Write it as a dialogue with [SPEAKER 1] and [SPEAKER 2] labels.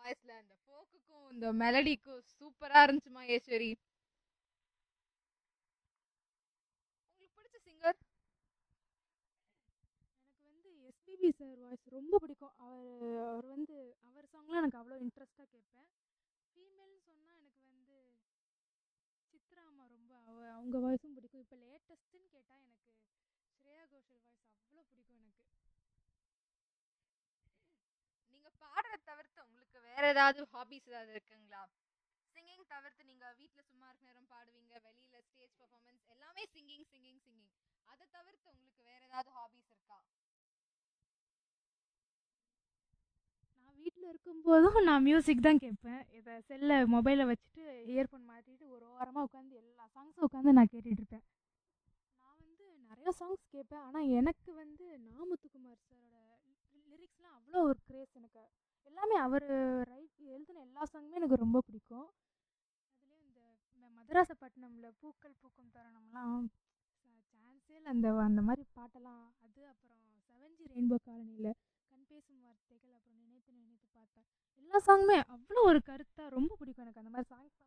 [SPEAKER 1] வாய்ஸ்ல அந்த ஃபோக்குக்கும் இந்த மெலடிக்கும் சூப்பரா இருந்துச்சு மகேஸ்வரி. உங்களுக்கு பிடிச்ச சிங்கர்?
[SPEAKER 2] எனக்கு வந்து எஸ்பிபி சார் வாய்ஸ் ரொம்ப பிடிக்கும். அவர் வந்து அவர் சாங்லாம் எனக்கு அவ்வளோ இன்ட்ரெஸ்ட்டாக கேட்பேன். ஃபீமேல்னு சொன்னால் எனக்கு வந்து சித்ராமா ரொம்ப அவங்க வாய்ஸும் பிடிக்கும். இப்போ லேட்டஸ்ட்டுன்னு கேட்டால் எனக்கு ஸ்ரேயா கோஷல் வாய்ஸ் அவ்வளோ பிடிக்கும் எனக்கு.
[SPEAKER 1] நீங்க பாடுறத தவிர்த்து உங்களுக்கு வேற ஏதாவது ஹாபிஸ் ஏதாவது இருக்குங்களா? சிங்கிங் தவிர்த்து நீங்க வீட்ல சும்மா இருக்க நேரம் பாடுவீங்க, வெளியில ஸ்டேஜ் பெர்ஃபார்மன்ஸ் எல்லாமே சிங்கிங் சிங்கிங் சிங்கிங். அதை தவிர்த்து உங்களுக்கு வேற ஏதாவது ஹாபிஸ் இருக்கா?
[SPEAKER 2] நான் வீட்டில் இருக்கும்போதும் நான் மியூசிக் தான் கேட்பேன். இதை மொபைலை வச்சுட்டு இயர்ஃபோன் மாட்டிட்டு ஒரு ஓரமாக உட்காந்து எல்லா சாங்ஸும் உட்காந்து நான் கேட்டுட்ருப்பேன். நான் வந்து நிறைய சாங்ஸ் கேட்பேன். ஆனால் எனக்கு வந்து முத்துக்குமார் சாரோட லிரிக்ஸ்லாம் அவ்வளோ ஒரு கிரேஸ் எனக்கு. எல்லாமே அவர் எழுதின எல்லா சாங்குமே எனக்கு ரொம்ப பிடிக்கும். அதுலேயும் இந்த மதராசப்பட்டினமில் பூக்கள் பூக்கும் தருணம்லாம் சான்ஸே இல்லை. அந்த அந்த மாதிரி பாட்டெல்லாம் அது. அப்புறம் 7G ரெயின்போ காலனியில் கண் பேசும் வார்த்தைகள், அப்புறம் நினைத்து நினைத்து பார்த்தா எல்லா சாங்குமே அவ்வளோ ஒரு கருத்தாக ரொம்ப பிடிக்கும் எனக்கு. அந்த மாதிரி சாங்ஸ்